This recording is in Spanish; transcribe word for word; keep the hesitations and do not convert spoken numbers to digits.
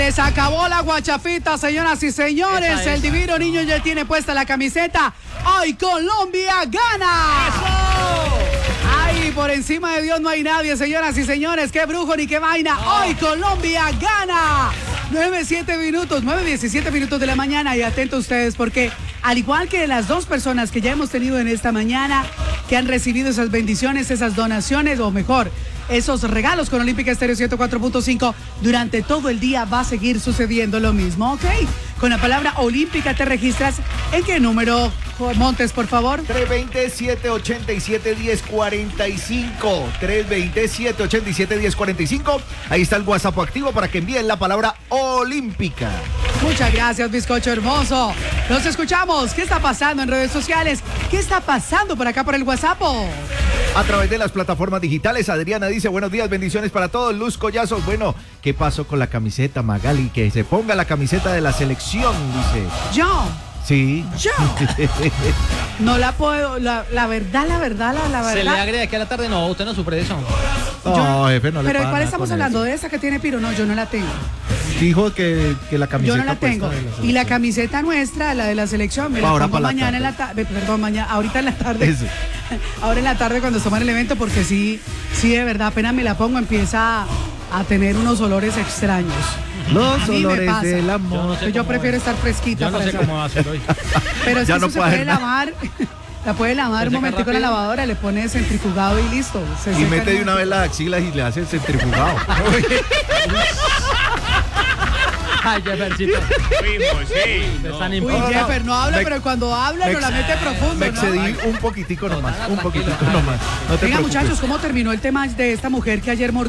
Se acabó la guachafita, señoras y señores. Esa, esa. El divino niño ya tiene puesta la camiseta. ¡Hoy Colombia gana! ¡Eso! ¡Ay, por encima de Dios no hay nadie, señoras y señores! ¡Qué brujo ni qué vaina! No. ¡Hoy Colombia gana! nueve, siete minutos, nueve, diecisiete minutos de la mañana. Y atentos ustedes porque al igual que las dos personas que ya hemos tenido en esta mañana, que han recibido esas bendiciones, esas donaciones, o mejor, esos regalos con Olímpica Estéreo ciento cuatro punto cinco, durante todo el día va a seguir sucediendo lo mismo, ¿ok? Con la palabra Olímpica te registras. ¿En qué número, Montes, por favor? tres dos cero, siete ocho siete, uno cero cuatro cinco. tres dos cero, siete ocho siete, uno cero cuatro cinco. Ahí está el WhatsApp activo para que envíen la palabra Olímpica. Muchas gracias, bizcocho hermoso. Nos escuchamos. ¿Qué está pasando en redes sociales? ¿Qué está pasando por acá por el WhatsApp? A través de las plataformas digitales, Adriana dice, buenos días, bendiciones para todos. Luz Collazos, bueno, ¿qué pasó con la camiseta, Magali? Que se ponga la camiseta de la selección, dice. ¿Yo? Sí. ¿Yo? No la puedo, la, la verdad, la verdad, la, la verdad. Se le agrega que a la tarde no, usted no sufre eso. No, yo, jefe, no le Pero ¿de cuál pana estamos con hablando? eso. ¿De esa que tiene Piro? No, yo no la tengo. Dijo que, que la camiseta. Yo no la tengo. La y la camiseta nuestra, la de la selección, me la ahora pongo la mañana tarde. en la tarde. Perdón, mañana, ahorita en la tarde. Eso. Ahora en la tarde cuando estamos en el evento, porque sí, sí, de verdad, apenas me la pongo, empieza a, a tener unos olores extraños. Los A mí me olores pasa. del amor. Yo no sé Yo, yo cómo prefiero es. estar fresquita. Yo no para sé eso. cómo va a ser hoy. Pero es Ya que no eso se puede puede nada. lavar. La puede lavar ¿Se un seca momentico en la rápido? lavadora, le pone centrifugado y listo. Se Y seca mete en de una vez las axilas y le hace el centrifugado. Ay, Jeffercito. Fuimos, sí. Me están Uy, imponiendo. Jeffer, no habla, Me- pero cuando habla me no la ex- mete profundo, Me ¿no? excedí un poquitico nomás, un tranquilo. poquitico nomás. No te Venga, preocupes. muchachos, ¿cómo terminó el tema de esta mujer que ayer mordió